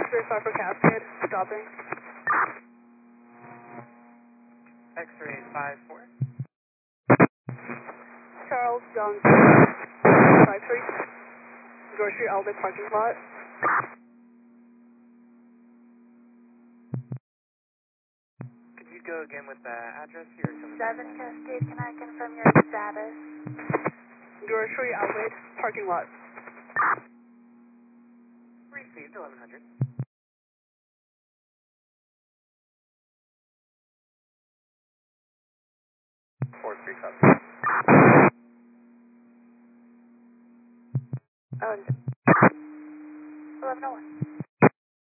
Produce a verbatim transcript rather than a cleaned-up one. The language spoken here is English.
three five for Cascade, stopping. X-ray five four. Charles Jones, five three. George Street, Albert parking lot. Could you go again with the address here? seven Cascade, can I confirm your status? George Street, Albert parking lot. Received eleven hundred. four three copy. Oh, eleven oh one.